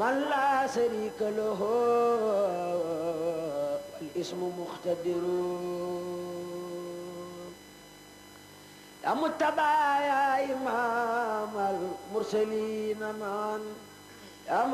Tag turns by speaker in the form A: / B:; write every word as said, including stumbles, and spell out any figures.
A: من لا شريك له والاسم مقتدر يا متبع يا إمام المرسلين من يا